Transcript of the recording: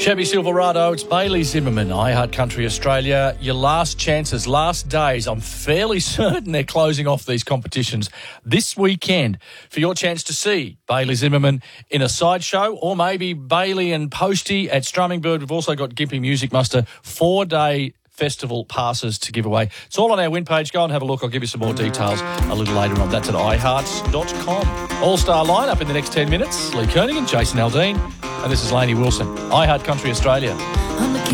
Chevy Silverado, it's Bailey Zimmerman, iHeart Country Australia. Your last chances, last days. I'm fairly certain they're closing off these competitions this weekend for your chance to see Bailey Zimmerman in a sideshow, or maybe Bailey and Posty at Strumming Bird. We've also got Gympie Music Muster 4-day festival passes to give away. It's all on our win page. Go and have a look. I'll give you some more details a little later on. That's at iHearts.com. All-star lineup in the next 10 minutes. Lee Koenig and Jason Aldean. And this is Lainey Wilson, iHeart Country Australia.